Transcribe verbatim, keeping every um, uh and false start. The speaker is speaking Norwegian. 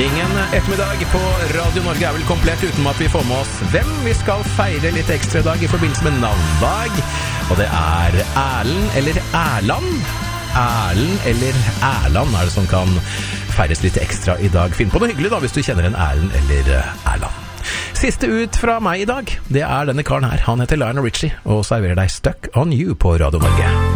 Ingen ettermiddag på Radio Norge er vel komplett uten at vi får med oss hvem vi skal feire litt ekstra i dag i forbindelse med navndag. Og det er Erlend eller Erland. Erlend eller Erland er det som kan feires litt ekstra i dag. Finn på noe hyggelig da hvis du kjenner en Erlend eller Erland. Siste ut fra meg i dag, det er denne karen her. Han heter Lionel Richie og serverer deg Stuck on You på Radio Norge.